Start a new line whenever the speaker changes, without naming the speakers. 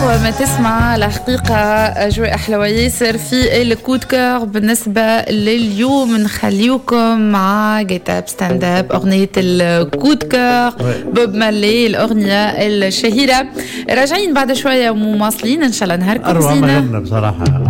ما تسمع الحقيقة أجواء أحلى ياسر في الكود كور. بالنسبة لليوم نخليوكم مع جيت اب ستاند اب، أغنية الكود كور بوب مارلي، الأغنية الشهيرة. راجعين بعد شوية ومواصلين إن شاء الله نهاركم
زينة. أروع ما بصراحة.